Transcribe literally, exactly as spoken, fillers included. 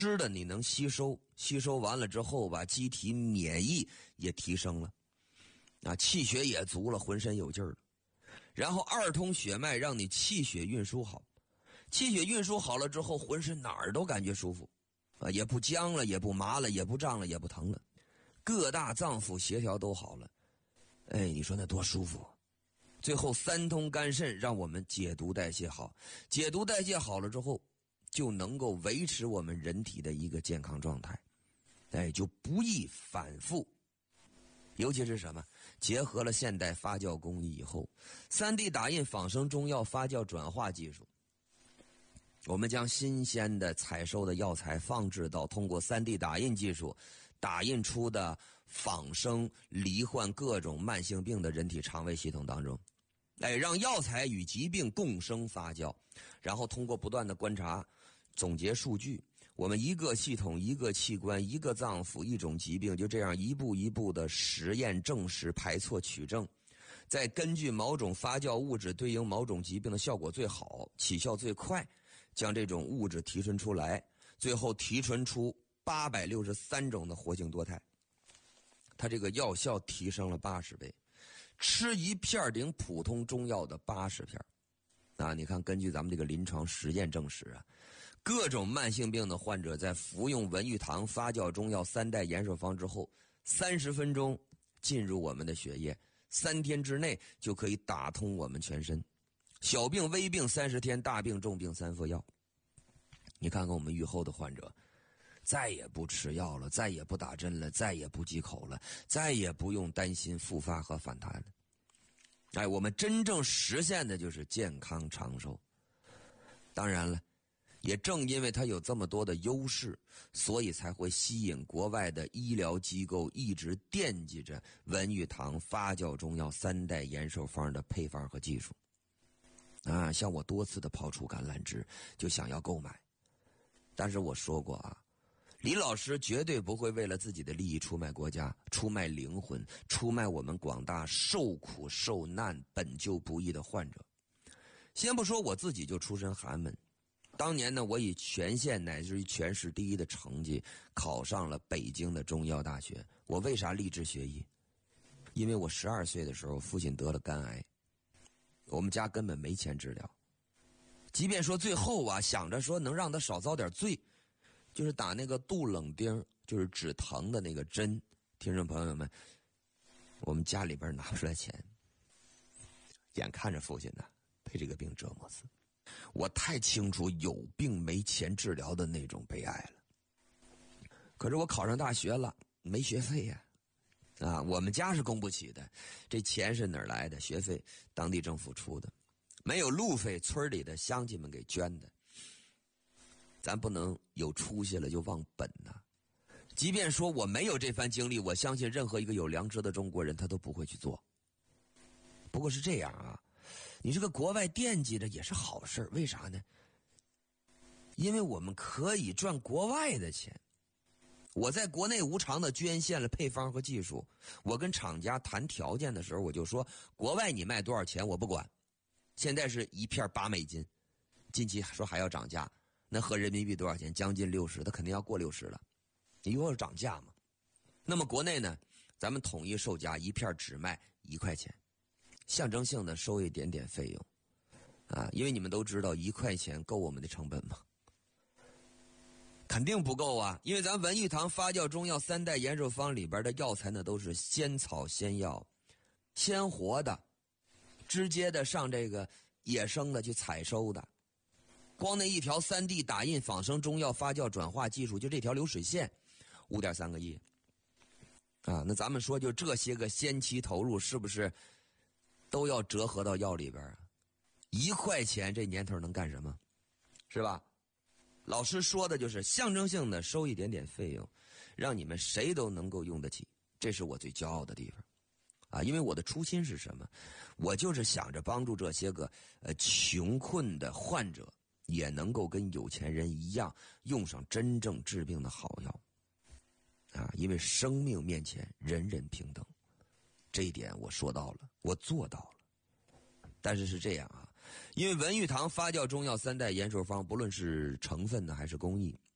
吃的你能吸收，吸收完了之后吧，机体免疫也提升了，啊，气血也足了，浑身有劲儿了。然后二通血脉，让你气血运输好，气血运输好了之后，浑身哪儿都感觉舒服，啊，也不僵了，也不麻了，也不胀了，也不疼了，各大脏腑协调都好了。哎，你说那多舒服。最后三通肝肾，让我们解毒代谢好，解毒代谢好了之后，就能够维持我们人体的一个健康状态，哎，就不易反复。尤其是什么？结合了现代发酵工艺以后， 三 D 打印仿生中药发酵转化技术，我们将新鲜的采收的药材放置到通过 三 D 打印技术打印出的仿生罹患各种慢性病的人体肠胃系统当中，哎，让药材与疾病共生发酵，然后通过不断的观察总结数据，我们一个系统一个器官一个脏腑一种疾病，就这样一步一步的实验证实排错取证，再根据某种发酵物质对应某种疾病的效果最好，起效最快，将这种物质提纯出来，最后提纯出八百六十三种的活性多肽，它这个药效提升了八十倍，吃一片顶普通中药的八十片。啊，你看，根据咱们这个临床实验证实啊，各种慢性病的患者在服用文玉堂发酵中药三代延寿方之后，三十分钟进入我们的血液，三天之内就可以打通我们全身。小病微病三十天，大病重病三副药。你看看我们愈后的患者，再也不吃药了，再也不打针了，再也不忌口了，再也不用担心复发和反弹了。哎，我们真正实现的就是健康长寿。当然了，也正因为它有这么多的优势，所以才会吸引国外的医疗机构一直惦记着文玉堂发酵中药三代延寿方的配方和技术。啊，像我多次的抛出橄榄枝，就想要购买。但是我说过啊，李老师绝对不会为了自己的利益出卖国家，出卖灵魂，出卖我们广大受苦受难本就不易的患者。先不说我自己就出身寒门，当年呢，我以全县乃至于全市第一的成绩考上了北京的中医药大学。我为啥立志学医？因为我十二岁的时候父亲得了肝癌，我们家根本没钱治疗。即便说最后啊想着说能让他少遭点罪，就是打那个杜冷丁，就是止疼的那个针。听众朋友们，我们家里边拿不出来钱，眼看着父亲呢被这个病折磨死，我太清楚有病没钱治疗的那种悲哀了。可是我考上大学了，没学费呀、啊，啊，我们家是供不起的，这钱是哪儿来的？学费当地政府出的，没有路费，村里的乡亲们给捐的。咱不能有出息了就忘本呐、啊！即便说我没有这番经历，我相信任何一个有良知的中国人他都不会去做。不过是这样啊，你这个国外惦记着也是好事，为啥呢？因为我们可以赚国外的钱。我在国内无偿的捐献了配方和技术，我跟厂家谈条件的时候，我就说国外你卖多少钱我不管，现在是一片八美金，近期说还要涨价。那合人民币多少钱？将近六十，它肯定要过六十了。你又要涨价嘛？那么国内呢，咱们统一售价一片只卖一块钱，象征性的收一点点费用，啊，因为你们都知道一块钱够我们的成本吗？肯定不够啊！因为咱文玉堂发酵中药三代延寿方里边的药材呢，都是鲜草鲜药，鲜活的，直接的上这个野生的去采收的。光那一条 三 D 打印仿生中药发酵转化技术，就这条流水线 五点三个亿啊！那咱们说就这些个先期投入是不是都要折合到药里边啊？一块钱这年头能干什么？是吧？老师说的就是象征性的收一点点费用，让你们谁都能够用得起，这是我最骄傲的地方啊！因为我的初心是什么？我就是想着帮助这些个呃穷困的患者也能够跟有钱人一样用上真正治病的好药啊！因为生命面前人人平等，这一点我说到了，我做到了。但是是这样啊，因为文玉堂发酵中药三代延寿方，不论是成分呢还是工艺，